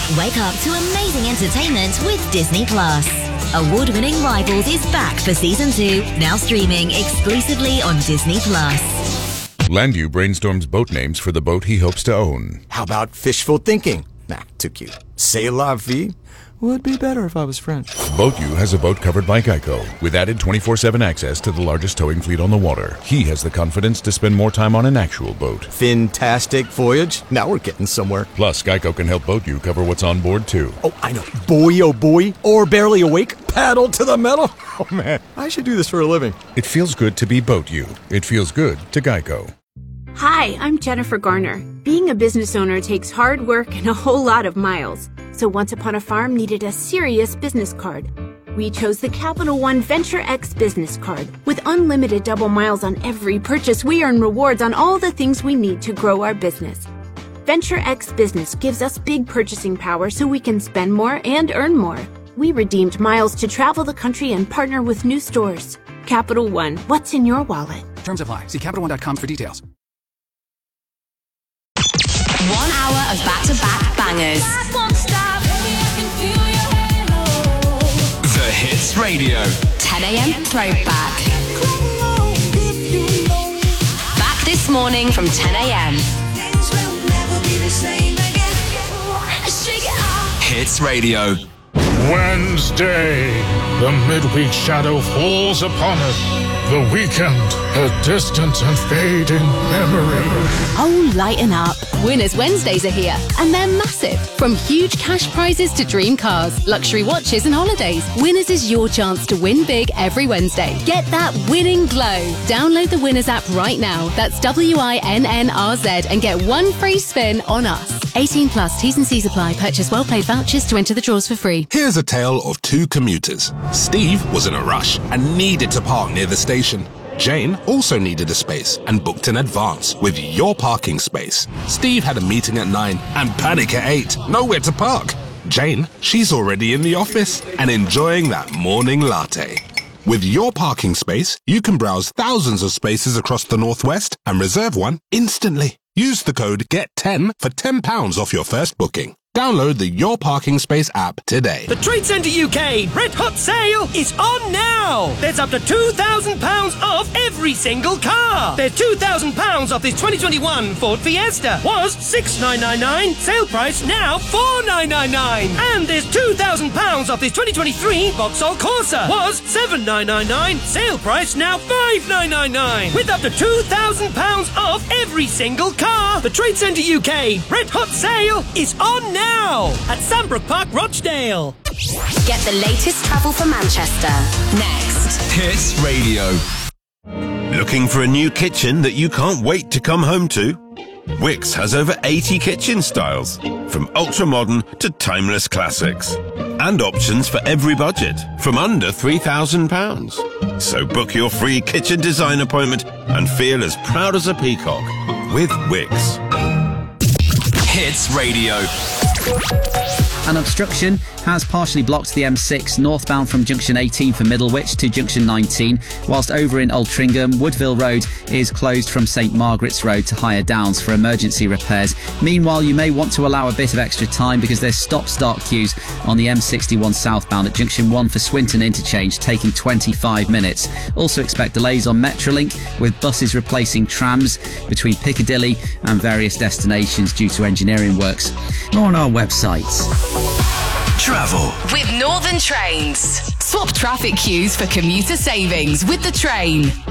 Wake up to amazing entertainment with Disney Plus. Award-winning Rivals is back for Season 2, now streaming exclusively on Disney Plus. Landu brainstorms boat names for the boat he hopes to own. How about fishful thinking? Nah, too cute. C'est la vie? Would be better if I was French. BoatU has a boat covered by Geico, with added 24/7 access to the largest towing fleet on the water. He has the confidence to spend more time on an actual boat. Fantastic voyage. Now we're getting somewhere. Plus, Geico can help BoatU cover what's on board, too. Oh, I know. Boy, oh boy. Or barely awake. Paddle to the metal. Oh, man. I should do this for a living. It feels good to be BoatU. It feels good to Geico. Hi, I'm Jennifer Garner. Being a business owner takes hard work and a whole lot of miles. So Once Upon a Farm needed a serious business card. We chose the Capital One Venture X business card. With unlimited double miles on every purchase, we earn rewards on all the things we need to grow our business. Venture X Business gives us big purchasing power so we can spend more and earn more. We redeemed miles to travel the country and partner with new stores. Capital One, what's in your wallet? Terms apply. See CapitalOne.com for details. 1 hour of back-to-back bangers. The Hits Radio. 10 a.m. throwback. Back this morning from 10 a.m. Hits Radio. Wednesday, the midweek shadow falls upon us. The weekend, a distant and fading memory. Oh, lighten up. Winners Wednesdays are here, and they're massive. From huge cash prizes to dream cars, luxury watches and holidays, Winners is your chance to win big every Wednesday. Get that winning glow. Download the Winners app right now. That's WINNRZ and get one free spin on us. 18 plus, T's and C's apply. Purchase well-paid vouchers to enter the draws for free. Here's a tale of two commuters. Steve was in a rush and needed to park near the station. Jane also needed a space and booked in advance with Your Parking Space. Steve had a meeting at 9 and panic at 8. Nowhere to park. Jane, she's already in the office and enjoying that morning latte. With Your Parking Space, you can browse thousands of spaces across the Northwest and reserve one instantly. Use the code GET10 for £10 off your first booking. Download the Your Parking Space app today. The Trade Centre UK Red Hot Sale is on now! There's up to £2,000 off every single car! There's £2,000 off this 2021 Ford Fiesta. Was $6,999, sale price now $4,999. And there's £2,000 off this 2023 Vauxhall Corsa. Was $7,999, sale price now $5,999. With up to £2,000 off every single car! The Trade Centre UK Red Hot Sale is on now! At Sandbrook Park, Rochdale. Get the latest travel for Manchester. Next. Hits Radio. Looking for a new kitchen that you can't wait to come home to? Wickes has over 80 kitchen styles, from ultra-modern to timeless classics. And options for every budget, from under £3,000. So book your free kitchen design appointment and feel as proud as a peacock with Wickes. Hits Radio. An obstruction has partially blocked the M6 northbound from junction 18 for Middlewich to junction 19, whilst over in Altrincham, Woodville Road is closed from St Margaret's Road to Higher Downs for emergency repairs. Meanwhile, you may want to allow a bit of extra time because there's stop-start queues on the M61 southbound at junction 1 for Swinton Interchange, taking 25 minutes. Also expect delays on Metrolink, with buses replacing trams between Piccadilly and various destinations due to engineering works. More on our website. Travel With Northern Trains. Swap traffic queues for commuter savings with the train.